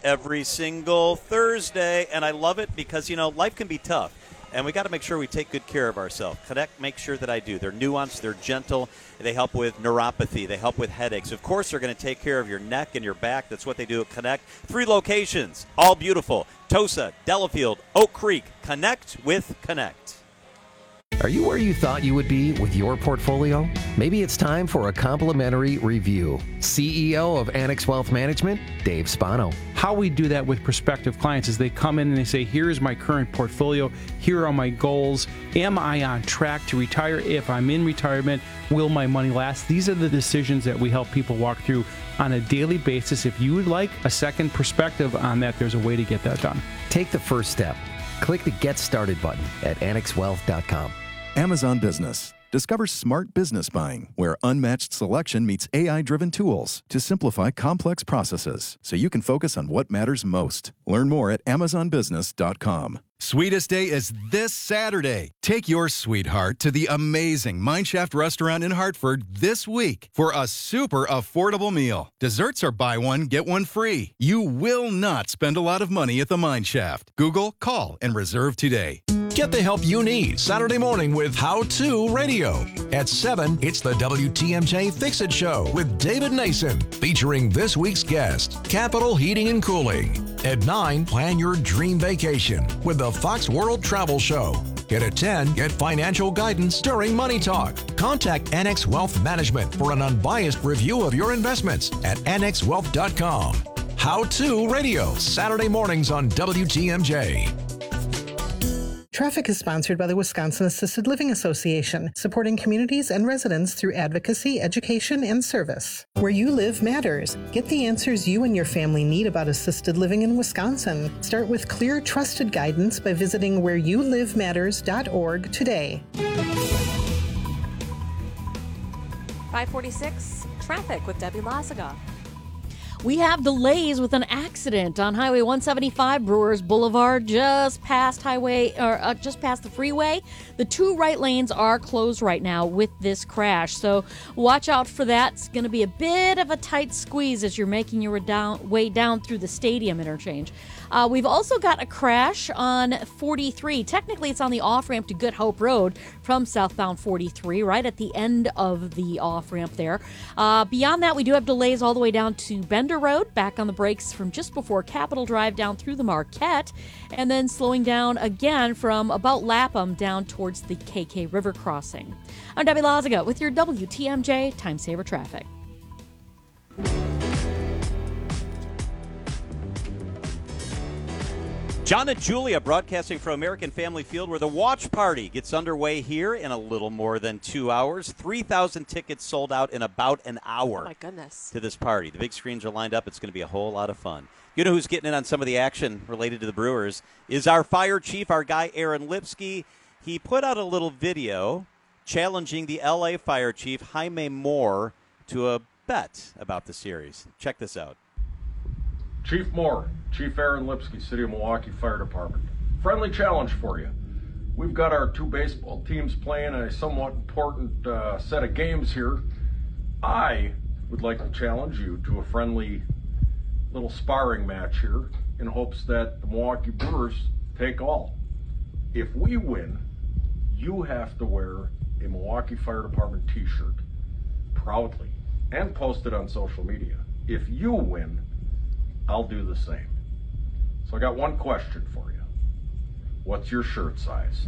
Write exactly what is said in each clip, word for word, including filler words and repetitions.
every single Thursday, and I love it because, you know, life can be tough. And we got to make sure we take good care of ourselves. Connect, make sure that I do. They're nuanced, they're gentle, they help with neuropathy, they help with headaches. Of course, they're going to take care of your neck and your back. That's what they do at Connect. Three locations, all beautiful. Tosa, Delafield, Oak Creek. Connect with Connect. Are you where you thought you would be with your portfolio? Maybe it's time for a complimentary review. C E O of Annex Wealth Management, Dave Spano. How we do that with prospective clients is they come in and they say, here's my current portfolio, here are my goals, am I on track to retire? If I'm in retirement, will my money last? These are the decisions that we help people walk through on a daily basis. If you would like a second perspective on that, there's a way to get that done. Take the first step. Click the Get Started button at annex wealth dot com. Amazon Business. Discover smart business buying, where unmatched selection meets A I-driven tools to simplify complex processes so you can focus on what matters most. Learn more at amazon business dot com. Sweetest Day is this Saturday. Take your sweetheart to the amazing Mineshaft restaurant in Hartford this week for a super affordable meal. Desserts are buy one, get one free. You will not spend a lot of money at the Mineshaft. Google, call, and reserve today. Get the help you need Saturday morning with How To Radio. At seven, it's the W T M J Fix-It Show with David Nason, featuring this week's guest, Capital Heating and Cooling. At nine, plan your dream vacation with the Fox World Travel Show. And at ten, get financial guidance during Money Talk. Contact Annex Wealth Management for an unbiased review of your investments at annex wealth dot com. How To Radio, Saturday mornings on W T M J. Traffic is sponsored by the Wisconsin Assisted Living Association, supporting communities and residents through advocacy, education, and service. Where you live matters. Get the answers you and your family need about assisted living in Wisconsin. Start with clear, trusted guidance by visiting where you live matters dot org today. five forty-six, traffic with Debbie Lazaga. We have delays with an accident on Highway one seventy-five, Brewers Boulevard, just past highway or uh, just past the freeway. The two right lanes are closed right now with this crash, so watch out for that. It's going to be a bit of a tight squeeze as you're making your down, way down through the stadium interchange. Uh, we've also got a crash on forty-three. Technically, it's on the off-ramp to Good Hope Road from southbound forty-three, right at the end of the off-ramp there. Uh, beyond that, we do have delays all the way down to Bender Road, back on the brakes from just before Capitol Drive down through the Marquette, and then slowing down again from about Lapham down towards the K K River crossing. I'm Debbie Lazaga with your W T M J Time Saver Traffic. John and Julia broadcasting from American Family Field, where the watch party gets underway here in a little more than two hours. three thousand tickets sold out in about an hour. Oh, my goodness. To this party. The big screens are lined up. It's going to be a whole lot of fun. You know who's getting in on some of the action related to the Brewers is our fire chief, our guy Aaron Lipsky. He put out a little video challenging the L A fire chief, Jaime Moore, to a bet about the series. Check this out. Chief Moore, Chief Aaron Lipsky, City of Milwaukee Fire Department. Friendly challenge for you. We've got our two baseball teams playing a somewhat important uh, set of games here. I would like to challenge you to a friendly little sparring match here in hopes that the Milwaukee Brewers take all. If we win, you have to wear a Milwaukee Fire Department t-shirt proudly and post it on social media. If you win, I'll do the same. So I got one question for you. What's your shirt size?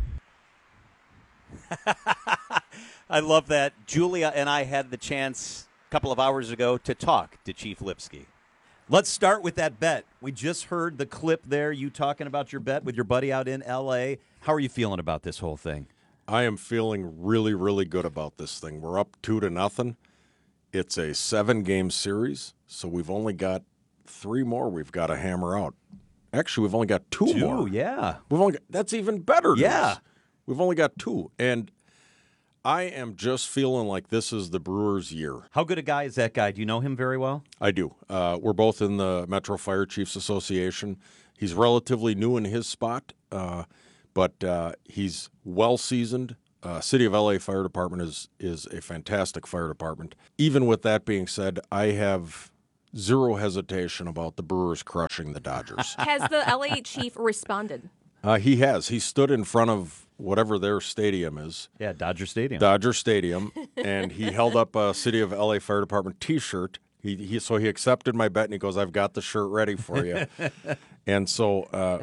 I love that. Julia and I had the chance a couple of hours ago to talk to Chief Lipsky. Let's start with that bet. We just heard the clip there, you talking about your bet with your buddy out in L A. How are you feeling about this whole thing? I am feeling really, really good about this thing. We're up two to nothing. It's a seven-game series, so we've only got three more we've got to hammer out. Actually, we've only got two, two more. yeah. We've only got, that's even better news. Yeah. We've only got two, and I am just feeling like this is the Brewers' year. How good a guy is that guy? Do you know him very well? I do. Uh, we're both in the Metro Fire Chiefs Association. He's relatively new in his spot, uh, but uh, he's well-seasoned. Uh, City of L A Fire Department is is a fantastic fire department. Even with that being said, I have zero hesitation about the Brewers crushing the Dodgers. Has the L A chief responded? Uh, he has. He stood in front of whatever their stadium is. Yeah, Dodger Stadium. Dodger Stadium, and he held up a City of L A Fire Department T-shirt. He, he so he accepted my bet, and he goes, "I've got the shirt ready for you." And so uh,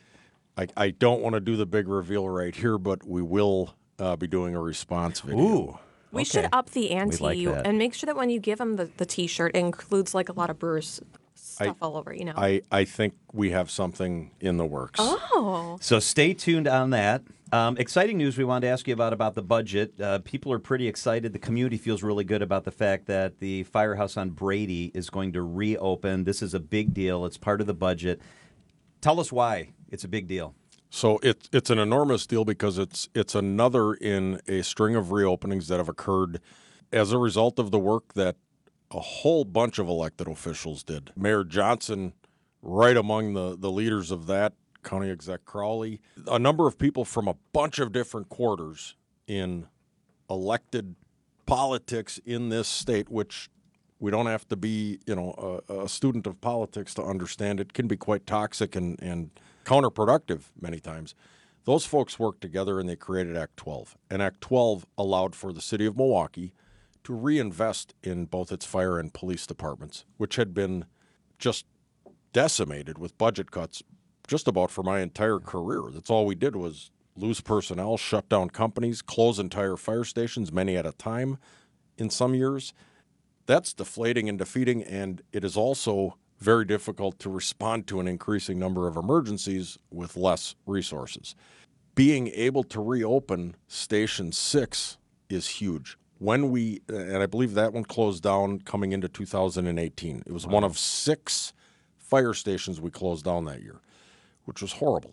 I, I don't want to do the big reveal right here, but we will uh, be doing a response video. Ooh. We Okay. should up the ante like that. and make sure that when you give them the, the T-shirt, it includes like a lot of Brewers stuff I- all over, you know. I, I think we have something in the works. oh. So stay tuned on that. Um, exciting news we wanted to ask you about about the budget. Uh, people are pretty excited. The community feels really good about the fact that the firehouse on Brady is going to reopen. This is a big deal. It's part of the budget. Tell us why it's a big deal. So it's it's an enormous deal because it's it's another in a string of reopenings that have occurred as a result of the work that a whole bunch of elected officials did. Mayor Johnson, right among the, the leaders of that, County Exec Crowley, a number of people from a bunch of different quarters in elected politics in this state, which we don't have to be, you know, a, a student of politics to understand it can be quite toxic and, and counterproductive many times. Those folks worked together and they created Act twelve. And Act twelve allowed for the city of Milwaukee to reinvest in both its fire and police departments, which had been just decimated with budget cuts just about for my entire career. That's all we did was lose personnel, shut down companies, close entire fire stations, many at a time in some years. That's deflating and defeating, and it is also very difficult to respond to an increasing number of emergencies with less resources. Being able to reopen Station six is huge. When we, and I believe that one closed down coming into two thousand eighteen. It was wow. one of six fire stations we closed down that year, which was horrible.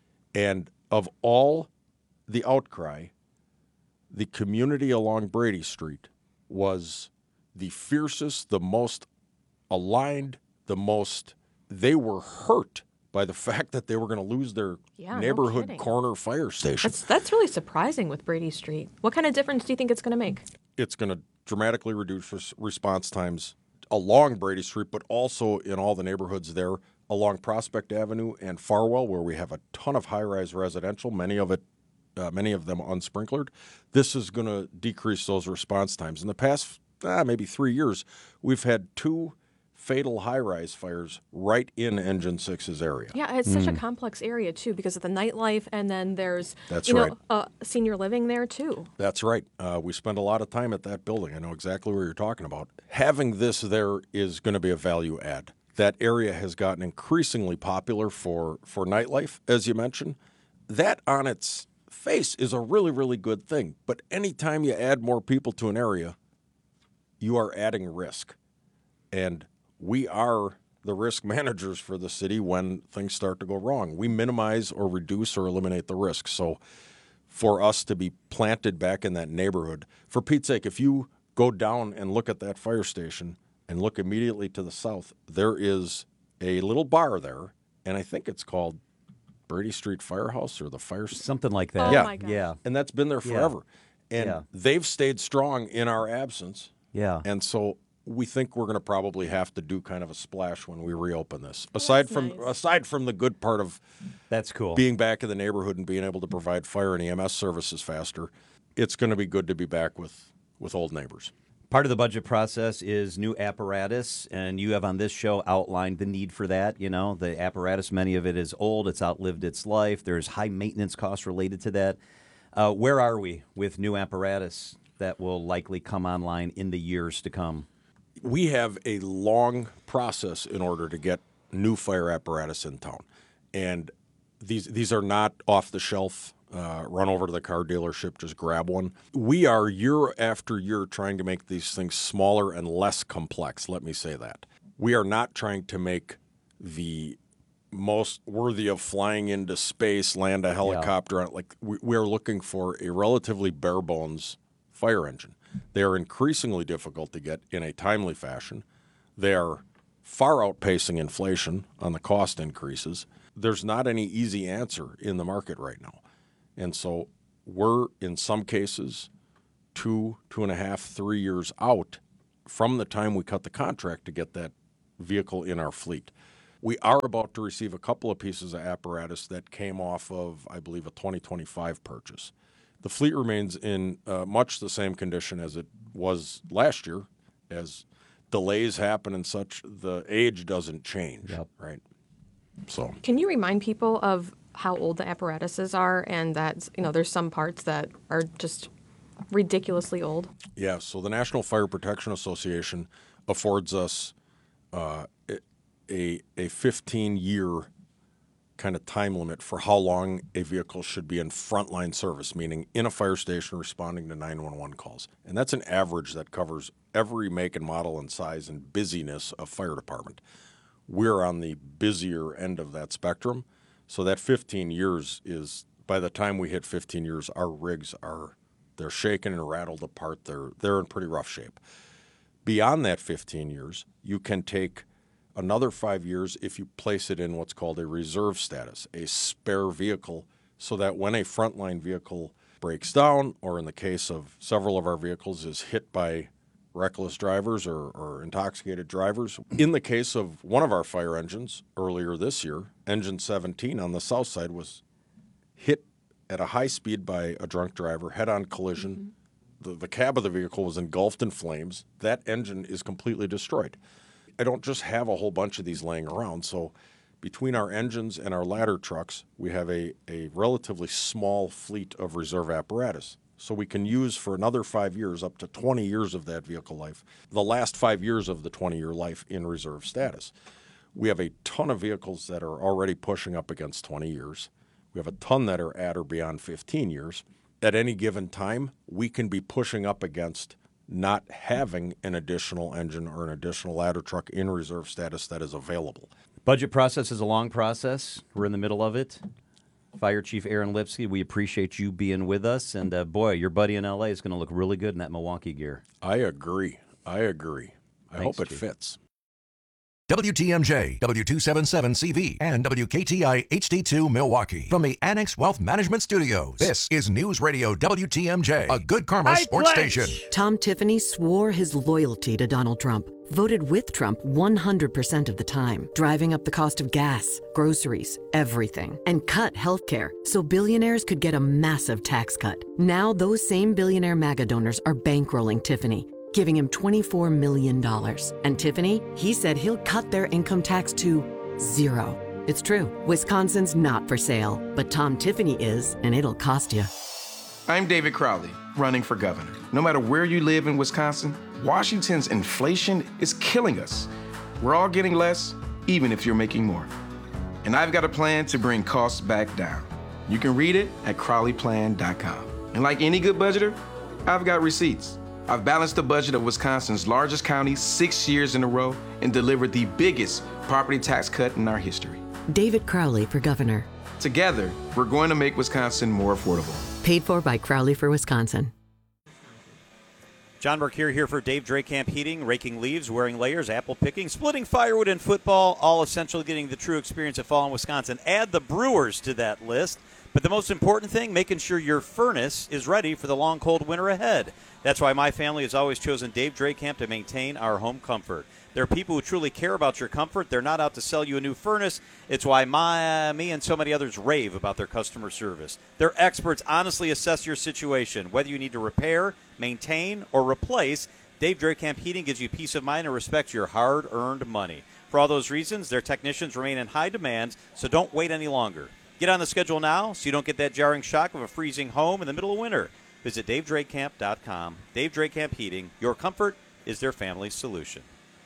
And of all the outcry, the community along Brady Street was the fiercest, the most aligned, the most, they were hurt by the fact that they were going to lose their yeah, neighborhood no corner fire station. That's, that's really surprising with Brady Street. What kind of difference do you think it's going to make? It's going to dramatically reduce res- response times along Brady Street, but also in all the neighborhoods there along Prospect Avenue and Farwell, where we have a ton of high-rise residential, many of it, uh, many of them unsprinklered. This is going to decrease those response times. In the past, ah, maybe three years, we've had two fatal high-rise fires right in Engine six's area. Yeah, it's such mm. a complex area, too, because of the nightlife, and then there's That's you know, right. uh, senior living there, too. That's right. Uh, we spend a lot of time at that building. I know exactly what you're talking about. Having this there is going to be a value add. That area has gotten increasingly popular for, for nightlife, as you mentioned. That on its face is a really, really good thing. But anytime you add more people to an area, you are adding risk. And we are the risk managers for the city when things start to go wrong. We minimize or reduce or eliminate the risk. So for us to be planted back in that neighborhood, for Pete's sake, if you go down and look at that fire station and look immediately to the south, there is a little bar there, and I think it's called Brady Street Firehouse or the Fire Something like that. Oh yeah. my gosh. Yeah. And that's been there forever. Yeah. And Yeah. they've stayed strong in our absence. Yeah. And so we think we're going to probably have to do kind of a splash when we reopen this. Aside that's from nice. aside from the good part of That's cool. being back in the neighborhood and being able to provide fire and E M S services faster, it's going to be good to be back with, with old neighbors. Part of the budget process is new apparatus, and you have on this show outlined the need for that. You know, the apparatus, many of it is old. It's outlived its life. There's high maintenance costs related to that. Uh, where are we with new apparatus that will likely come online in the years to come? We have a long process in order to get new fire apparatus in town. And these these are not off-the-shelf, uh, run over to the car dealership, just grab one. We are year after year trying to make these things smaller and less complex, let me say that. We are not trying to make the most worthy of flying into space, land a helicopter. Yeah. Like we, we are looking for a relatively bare-bones fire engine. They are increasingly difficult to get in a timely fashion. They are far outpacing inflation on the cost increases. There's not any easy answer in the market right now. And so we're, in some cases, two, two and a half, three years out from the time we cut the contract to get that vehicle in our fleet. We are about to receive a couple of pieces of apparatus that came off of, I believe, a twenty twenty-five purchase. The fleet remains in uh, much the same condition as it was last year. As delays happen and such, the age doesn't change, yep. right? So, can you remind people of how old the apparatuses are, and that, you know, there's some parts that are just ridiculously old? Yeah, so the National Fire Protection Association affords us uh, a a fifteen-year kind of time limit for how long a vehicle should be in frontline service, meaning in a fire station responding to nine one one calls. And that's an average that covers every make and model and size and busyness of fire department. We're on the busier end of that spectrum, so that fifteen years is, by the time we hit fifteen years, our rigs are, they're shaken and rattled apart. They're, they're in pretty rough shape. Beyond that fifteen years, you can take another five years if you place it in what's called a reserve status, a spare vehicle, so that when a frontline vehicle breaks down, or in the case of several of our vehicles, is hit by reckless drivers or, or intoxicated drivers. In the case of one of our fire engines earlier this year, engine seventeen on the south side was hit at a high speed by a drunk driver, head-on collision. Mm-hmm. The, the cab of the vehicle was engulfed in flames. That engine is completely destroyed. I don't just have a whole bunch of these laying around. So between our engines and our ladder trucks, we have a, a relatively small fleet of reserve apparatus. So we can use for another five years, up to twenty years of that vehicle life, the last five years of the twenty-year life in reserve status. We have a ton of vehicles that are already pushing up against twenty years. We have a ton that are at or beyond fifteen years. At any given time, we can be pushing up against not having an additional engine or an additional ladder truck in reserve status that is available. Budget process is a long process. We're in the middle of it. Fire Chief Aaron Lipsky, we appreciate you being with us. And, uh, boy, your buddy in L A is going to look really good in that Milwaukee gear. I agree. I agree. I Thanks, hope it Chief. fits. W T M J, W two seventy-seven C V, and W K T I H D two Milwaukee. From the Annex Wealth Management Studios, this is News Radio W T M J, a Good Karma I sports pledge. station. Tom Tiffany swore his loyalty to Donald Trump, voted with Trump one hundred percent of the time, driving up the cost of gas, groceries, everything, and cut healthcare so billionaires could get a massive tax cut. Now those same billionaire MAGA donors are bankrolling Tiffany, giving him twenty-four million dollars. And Tiffany, he said he'll cut their income tax to zero. It's true. Wisconsin's not for sale, but Tom Tiffany is, and it'll cost you. I'm David Crowley, running for governor. No matter where you live in Wisconsin, Washington's inflation is killing us. We're all getting less, even if you're making more. And I've got a plan to bring costs back down. You can read it at crowley plan dot com. And like any good budgeter, I've got receipts. I've balanced the budget of Wisconsin's largest county six years in a row and delivered the biggest property tax cut in our history. David Crowley for governor. Together, we're going to make Wisconsin more affordable. Paid for by Crowley for Wisconsin. John Burke here, here for Dave Drakamp Heating, raking leaves, wearing layers, apple picking, splitting firewood and football, all essential getting the true experience of fall in Wisconsin. Add the Brewers to that list. But the most important thing, making sure your furnace is ready for the long, cold winter ahead. That's why my family has always chosen Dave Drakamp to maintain our home comfort. There are people who truly care about your comfort. They're not out to sell you a new furnace. It's why my, me and so many others rave about their customer service. Their experts honestly assess your situation. Whether you need to repair, maintain, or replace, Dave Drakamp Heating gives you peace of mind and respects your hard-earned money. For all those reasons, their technicians remain in high demand, so don't wait any longer. Get on the schedule now so you don't get that jarring shock of a freezing home in the middle of winter. Visit dave drakamp dot com. Dave Drakamp Heating. Your comfort is their family's solution.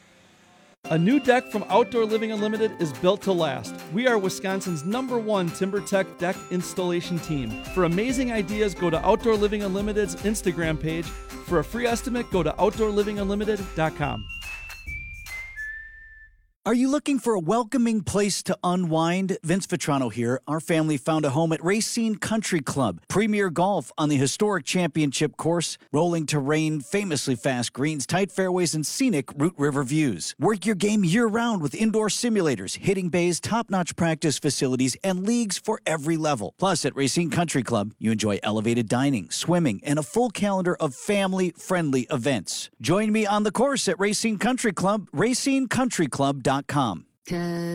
A new deck from Outdoor Living Unlimited is built to last. We are Wisconsin's number one TimberTech deck installation team. For amazing ideas, go to Outdoor Living Unlimited's Instagram page. For a free estimate, go to outdoor living unlimited dot com. Are you looking for a welcoming place to unwind? Vince Vitrano here. Our family found a home at Racine Country Club. Premier golf on the historic championship course, rolling terrain, famously fast greens, tight fairways, and scenic Root River views. Work your game year-round with indoor simulators, hitting bays, top-notch practice facilities, and leagues for every level. Plus, at Racine Country Club, you enjoy elevated dining, swimming, and a full calendar of family-friendly events. Join me on the course at Racine Country Club, racine country club dot com.